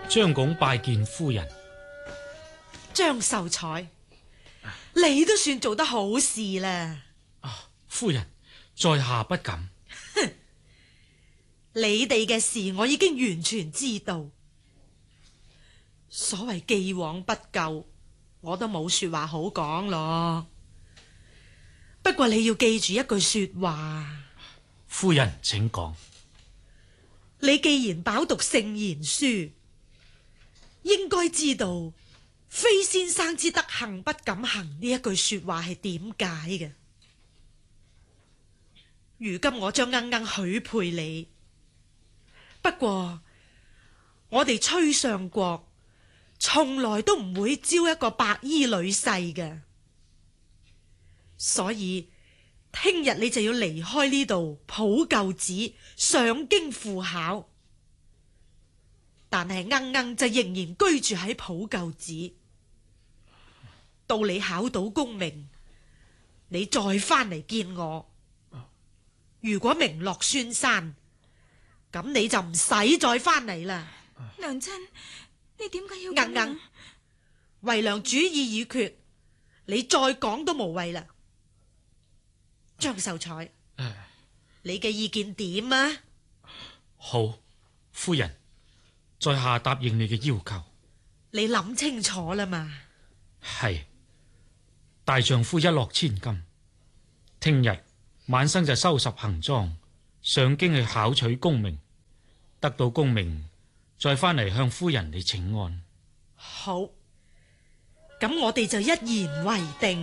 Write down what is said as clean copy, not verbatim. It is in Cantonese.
張拱拜見夫人。 張秀才，你都算做得好事啦。 夫人，在下不敢。 你哋嘅事我已經完全知道。所謂既往不咎，我都冇說話好講咯。不過你要記住一句說話。 夫人請講。 你既然飽讀聖賢書，應該知道非先生之德行不敢行呢一句說話係點解嘅。如今我將鶯鶯許配你，不過我哋崔相國從來都唔會招一個白衣女婿嘅，所以聽日你就要離開呢度普救寺上京赴考。但係鶯鶯就仍然居住喺普救寺，到你考到功名，你再翻嚟見我。如果名落孫山，咁你就唔使再翻嚟啦。 娘親，你點解要鶯鶯，為娘主意已決，你再講都無謂啦。張秀才，你嘅意見點啊？ 好，夫人，在下答應你嘅要求。 你諗清楚啦嘛？ 係，大丈夫一諾千金。聽日晚生就收拾行裝，上京去考取功名，得到功名再翻嚟向夫人你請安。 好，咁我哋就一言為定。